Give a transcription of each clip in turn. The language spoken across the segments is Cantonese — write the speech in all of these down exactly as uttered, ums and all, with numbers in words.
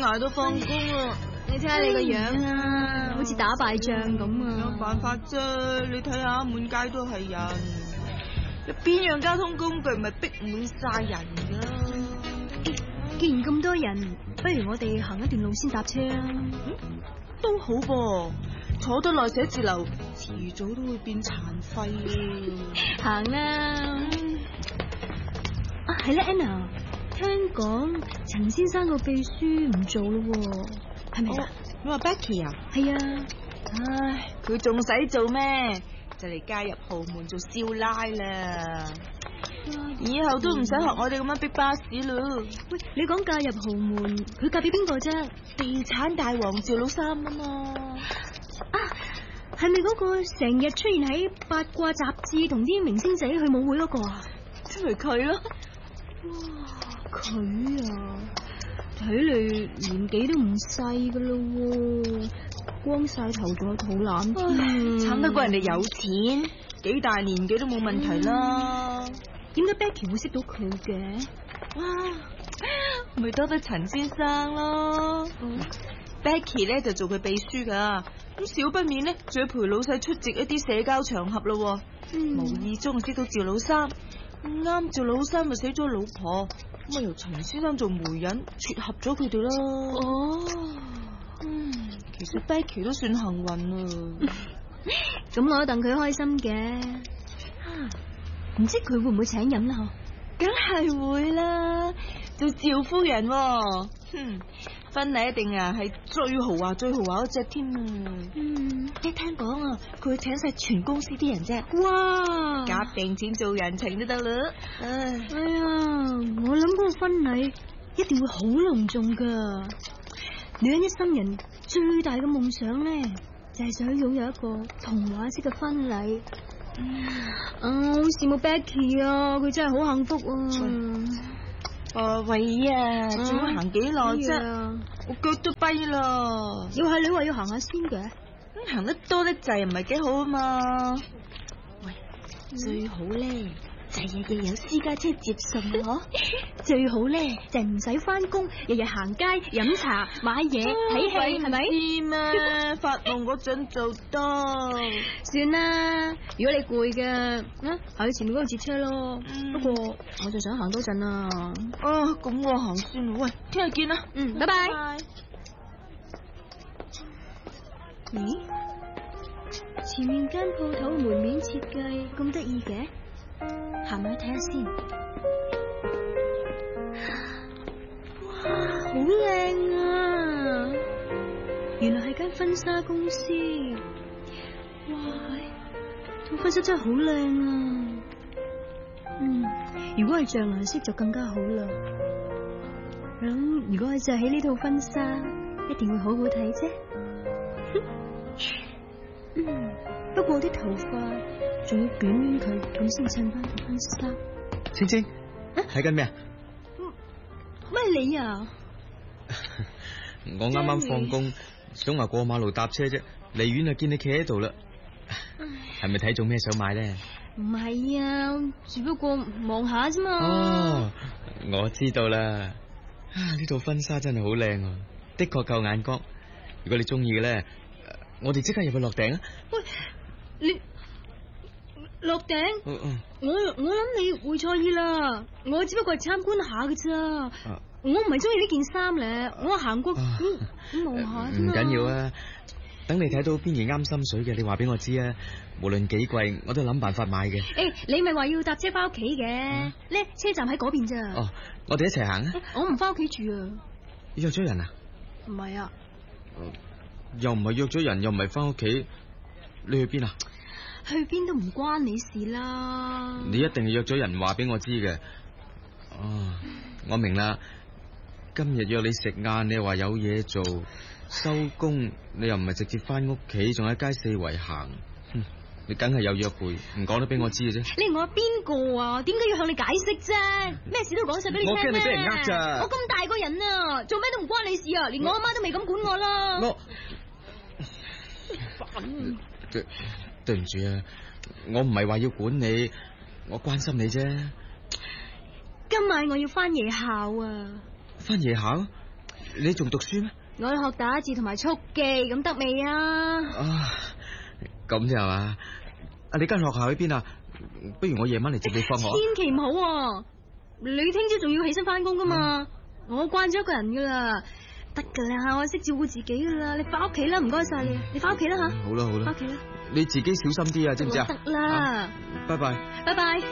排到放工啦。 你睇下你個樣啊，好似打敗仗咁啊！ 有辦法啫，你睇下滿街都係人，有邊樣交通工具唔係逼滿晒人噶？ 既然咁多人，不如我哋行一段路先搭車啊！ 嗯，都好噃，坐得耐寫字樓，遲早都會變殘廢啊！ 行啦！啊，係啦 ，Anna， 聽講陳先生個秘書唔做咯，係咪啊？ 你話 Becky 啊？ 係啊。 唉，佢仲使做咩？就嚟加入豪門做少奶啦！以後都唔使學我哋咁樣逼巴士咯。 喂，你講嫁入豪門，佢嫁俾邊個啫？ 地產大王趙老三啊嘛。 啊，係咪嗰個成日出現喺八卦雜誌同啲明星仔去舞會嗰個啊？ 即係佢咯。 哇，佢啊，睇嚟年紀都唔細噶咯，光晒頭仲有肚腩添， 慘得過人哋有錢，幾大年紀都冇問題啦。 點解 Becky 會識到佢嘅？ 哇，咪多得陳先生咯。嗯、Becky 咧就做佢秘書噶，咁少不免咧仲要陪老細出席一啲社交場合咯。嗯、無意中就識到趙老三，啱趙老三咪死咗老婆，咁啊由陳先生做媒人撮合咗佢哋咯。哦，嗯，其實 Becky 都算幸運啊。 咁我都戥佢開心嘅。唔知佢會唔會請飲啦？嗬， 梗係會啦，做趙夫人，哼，婚禮一定啊係最豪華、最豪華嗰隻添啊！嗯，一聽講啊，佢會請晒全公司啲人啫。哇，夾定錢做人情都得啦。唉， 哎呀，我諗嗰個婚禮一定會好隆重噶。女人一生人最大嘅夢想咧，就係想擁有一個童話式嘅婚禮。啊，好羨慕 Becky 啊，佢真係好幸福啊！ 誒，喂啊，仲要行幾耐啫？我腳都跛啦！ 要係你話要行下先嘅， 咁行得多得滯唔係幾好啊嘛？喂，最好咧就係日日有私家車接送啊！ 最好咧就係唔使翻工，日日行街飲茶買嘢睇戲，係咪？ 知咩？發夢嗰陣就得。 算啦，如果你攰嘅，啊，喺前面嗰度截車咯。嗯、不過我就想行多陣啊。 啊，咁我行先啦。喂，聽日見啦。 嗯，拜拜。咦？前面間鋪頭門面設計咁得意嘅？行埋去睇下先。哇，好靚啊！原來係間婚紗公司。哇，套婚紗真係好靚啊！嗯，如果係象顏色就更加好啦。咁如果係着起呢套婚紗，一定會好好睇啫。嗯，不過啲頭髮仲要捲捲佢，咁先襯翻套婚紗。 青青，睇緊咩啊？ 咩你啊？ 我啱啱放工，想話過馬路搭車啫，離遠就見你企喺度啦。係咪睇中咩想買咧？ 唔係啊，只不過望下啫嘛。 哦，我知道啦。啊，呢套婚紗真係好靚啊，的確夠眼光。如果你中意嘅咧，我哋即刻入去落訂啊！ 喂，你落訂？嗯嗯、我我諗你會錯意啦，我只不過係參觀下嘅咋，啊、我唔係中意呢件衫咧，我行過咁望下啫嘛。唔緊要啊，等你睇到邊件啱心水嘅，你話俾我知啊。無論幾貴，我都諗辦法買嘅。誒、 欸，你咪話要搭車翻屋企嘅，咧、啊、車站喺嗰邊咋？ 哦，我哋一齊行啊！ 我唔翻屋企住啊。 約咗人啊？ 唔係啊。 又唔係約咗人，又唔係翻屋企，你去邊啊？ 去邊都唔關你事啦。 你一定係約咗人話俾我知嘅。哦，我明啦。今日約你食晏，你又話有嘢做，收工你又唔係直接翻屋企，仲喺街四圍行。哼，你梗係有約會，唔講得俾我知嘅啫。 你我係邊個啊？點解要向你解釋啫？咩事都講晒俾你聽。 我驚你俾人呃咋。 我咁大個人啊，做咩都唔關你事啊，連我阿媽都未敢管我啦。 我煩。對對唔住啊，我唔係話要管你，我關心你啫。 今晚我要翻夜校啊。 翻夜校？ 你仲讀書咩？ 我要學打字同埋速記，咁得未啊？ 啊，咁就係嘛？啊，你間學校喺邊啊？不如我夜晚嚟接你放學。 千祈唔好啊，你聽朝仲要起身翻工噶嘛？嗯、我慣咗一個人噶啦，得噶啦，我識照顧自己噶啦。你翻屋企啦，唔該晒你，你翻屋企啦吓。 好啦好啦， 翻屋企啦， 你自己小心啲啊，知唔知啊？ 得啦， 拜拜， 拜拜。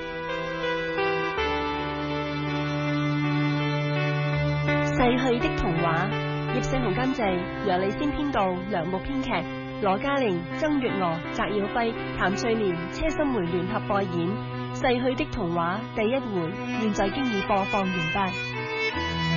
逝去的童話，葉聖雄監製，楊麗仙編導，梁木編劇，羅嘉玲、曾月娥、翟耀輝、譚翠蓮、車心梅聯合播演《逝去的童話》第一回，現在經已播放完畢。